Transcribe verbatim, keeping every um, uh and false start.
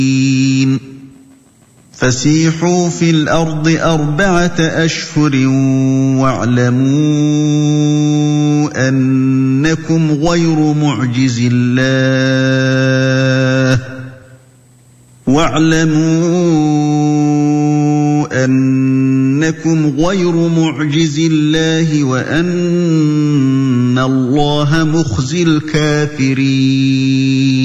فسيحوا في الأرض أربعة أشهر واعلموا أنكم غير معجز الله واعلموا أنكم غير معجز الله وأن الله مخزي الكافرين